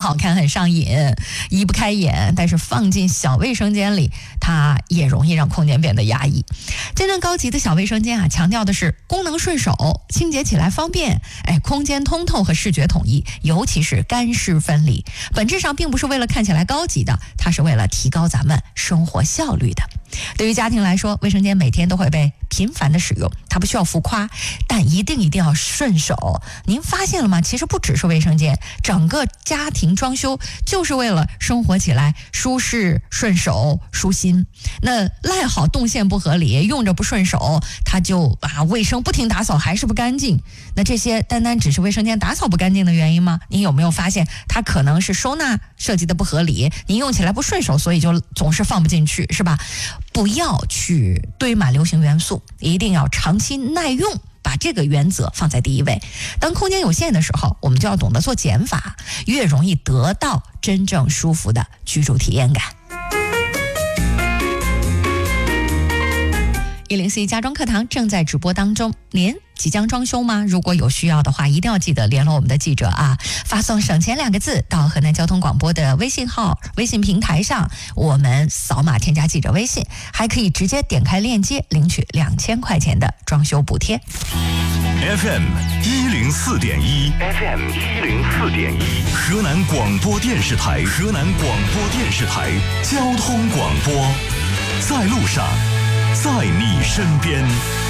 好看很上瘾，移不开眼，但是放进小卫生间里，它也容易让空间变得压抑。真正高级的小卫生间啊，强调的是功能顺手，清洁起来方便，空间通透和视觉统一，尤其是干湿分离。本质上并不是为了看起来高级的，它是为了提高咱们生活效率的。对于家庭来说，卫生间每天都会被频繁的使用，它不需要浮夸，但一定要顺手。您发现了吗？其实不只是卫生间，整个家庭装修就是为了生活起来舒适、顺手、舒心。那赖好动线不合理，用着不顺手，它就卫生不停打扫还是不干净。那这些单单只是卫生间打扫不干净的原因吗？您有没有发现它可能是收纳设计的不合理，您用起来不顺手，所以就总是放不进去，是吧？不要去堆满流行元素，一定要长期耐用，把这个原则放在第一位。当空间有限的时候，我们就要懂得做减法，越容易得到真正舒服的居住体验感。104家装课堂正在直播当中，您即将装修吗？如果有需要的话，一定要记得联络我们的记者啊，发送省钱2个字到河南交通广播的微信号、微信平台上，我们扫码添加记者微信，还可以直接点开链接领取2000块钱的装修补贴。 FM 104.1 FM 104.1河南广播电视台交通广播，在路上，在你身边。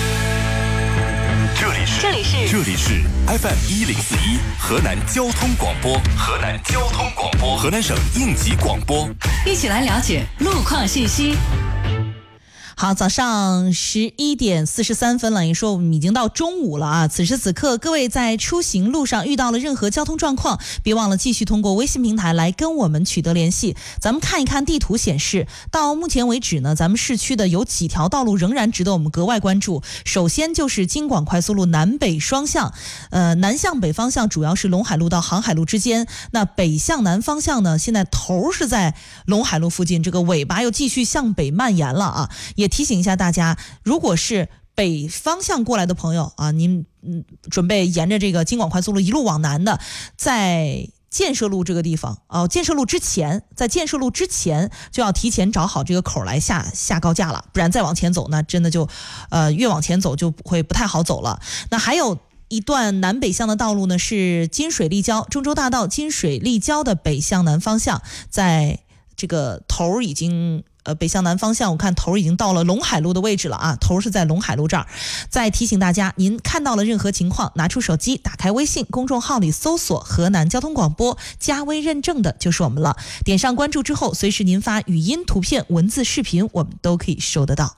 这里是 FM 104.1河南交通广播，河南省应急广播。 一起来了解路况信息。 好，早上11点43分了，也说我们已经到中午了啊。此时此刻，各位在出行路上遇到了任何交通状况，别忘了继续通过微信平台来跟我们取得联系。咱们看一看地图显示，到目前为止呢，咱们市区的有几条道路仍然值得我们格外关注。首先就是京广快速路南北双向，南向北方向主要是陇海路到航海路之间，那北向南方向呢，现在头是在陇海路附近，这个尾巴又继续向北蔓延了啊。也提醒一下大家，如果是北方向过来的朋友啊，您准备沿着这个京广快速路一路往南的，在建设路这个地方建设路之前就要提前找好这个口来下高架了，不然再往前走呢，真的就越往前走就会不太好走了。那还有一段南北向的道路呢，是金水立交中州大道金水立交的北向南方向，在这个头已经北向南方向，我看头已经到了陇海路的位置了啊，头是在陇海路这儿。再提醒大家，您看到了任何情况，拿出手机，打开微信公众号里搜索河南交通广播，加微认证的就是我们了。点上关注之后，随时您发语音、图片、文字、视频，我们都可以收得到。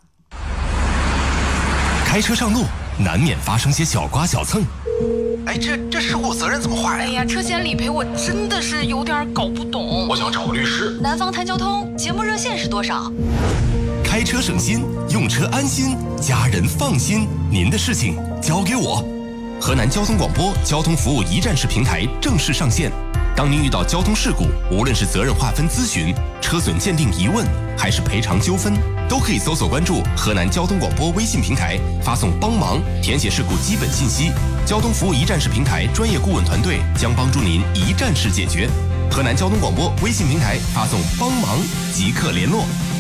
开车上路难免发生些小刮小蹭， 这事故责任怎么划呀？ 车险理赔我真的是有点搞不懂。 我想找个律师。 南方谈交通节目热线是多少？ 开车省心，用车安心，家人放心，您的事情交给我。河南交通广播交通服务一站式平台正式上线。当您遇到交通事故，无论是责任划分咨询、车损鉴定疑问，还是赔偿纠纷，都可以搜索关注河南交通广播微信平台，发送帮忙，填写事故基本信息。交通服务一站式平台专业顾问团队将帮助您一站式解决。河南交通广播微信平台发送帮忙即刻联络。